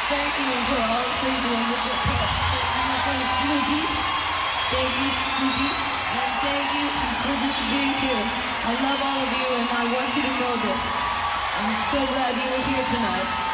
Thank you for all the things you did for Snoopy. Thank you, Snoopy. And thank you for just being here. I love all of you and I want you to know this. I'm so glad you were here tonight.